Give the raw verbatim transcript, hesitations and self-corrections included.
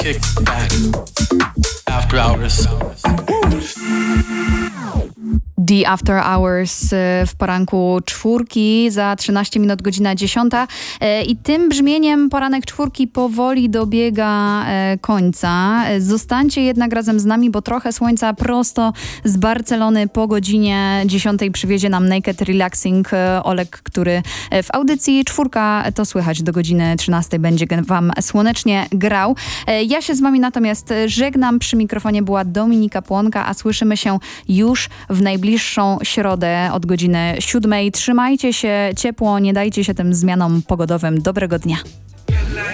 Kick back. After hours. The After Hours w poranku czwórki, za trzynaście minut godzina dziesiąta. I tym brzmieniem poranek czwórki powoli dobiega końca. Zostańcie jednak razem z nami, bo trochę słońca prosto z Barcelony po godzinie dziesiątej przywiezie nam Naked Relaxing Olek, który w audycji czwórka to słychać do godziny trzynastej będzie wam słonecznie grał. Ja się z wami natomiast żegnam. Przy mikrofonie była Dominika Płonka, a słyszymy się już w najbliższym środę od godziny siódmej. Trzymajcie się ciepło, nie dajcie się tym zmianom pogodowym. Dobrego dnia.